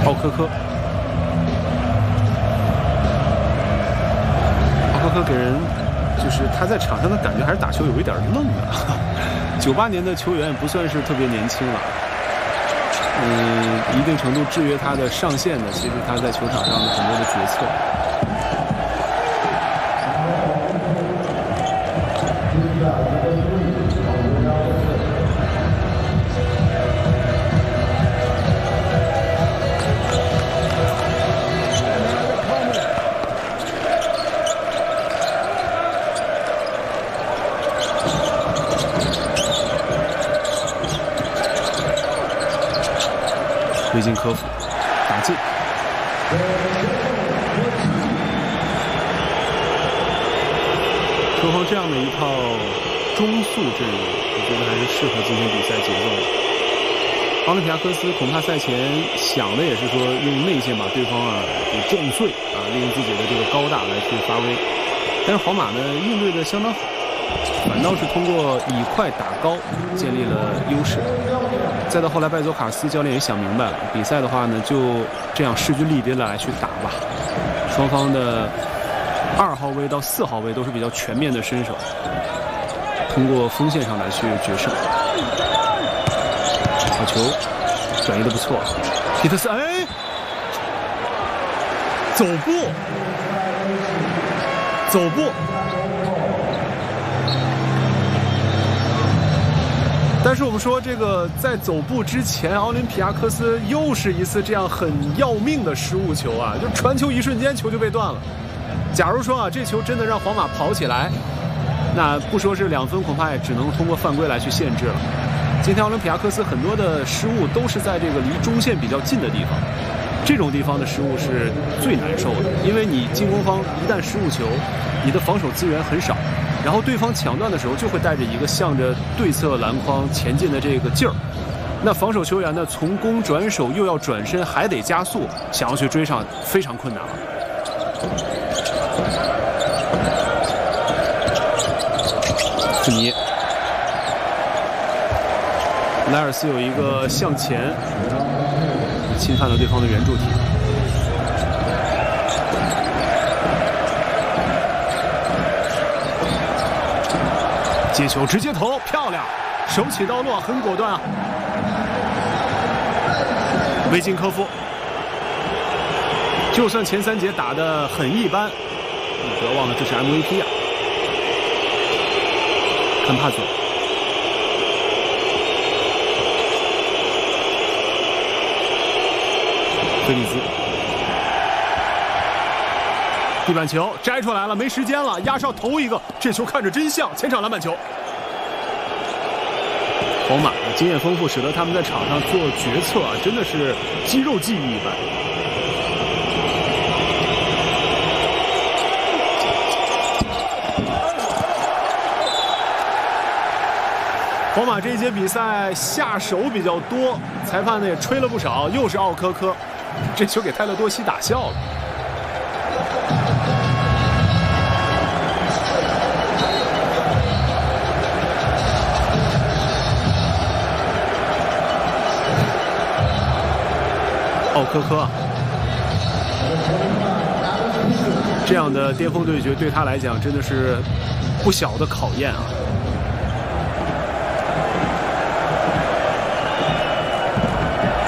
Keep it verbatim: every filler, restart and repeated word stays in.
奥科科，奥科科给人就是他在场上的感觉还是打球有一点愣的。九八年的球员也不算是特别年轻了，嗯，一定程度制约他的上限的，其实他在球场上的很多的决策。维金科夫打进，说后这样的一套中速阵容，我觉得还是适合今天比赛节奏的。奥林匹亚科斯恐怕赛前想的也是说用内线把对方啊给撞碎啊，利用自己的这个高大来去发威。但是皇马呢应对的相当好，反倒是通过以快打高建立了优势。再到后来，拜佐卡斯教练也想明白了，比赛的话呢，就这样势均力敌的来去打吧。双方的二号位到四号位都是比较全面的身手，通过锋线上来去决胜。好球，转移的不错。皮特斯，哎，走步，走步。但是我们说，这个在走步之前，奥林匹亚科斯又是一次这样很要命的失误球啊！就传球一瞬间，球就被断了。假如说啊，这球真的让皇马跑起来，那不说是两分，恐怕也只能通过犯规来去限制了。今天奥林匹亚科斯很多的失误都是在这个离中线比较近的地方，这种地方的失误是最难受的，因为你进攻方一旦失误球，你的防守资源很少。然后对方抢断的时候，就会带着一个向着对侧篮筐前进的这个劲儿。那防守球员呢，从攻转守又要转身，还得加速，想要去追上，非常困难了。是尼，莱尔斯有一个向前，侵犯了对方的圆柱体。接球直接投，漂亮，手起刀落，很果断啊！维金科夫，就算前三节打得很一般，你不要忘了这是 M V P 啊！坎帕佐，菲利兹，地板球摘出来了，没时间了，压上投一个，这球看着真像前场篮板球。皇马经验丰富，使得他们在场上做决策啊，真的是肌肉记忆一般。皇马这一节比赛下手比较多，裁判呢也吹了不少，又是奥科科，这球给泰勒多西打笑了。奥科科，这样的巅峰对决对他来讲真的是不小的考验啊！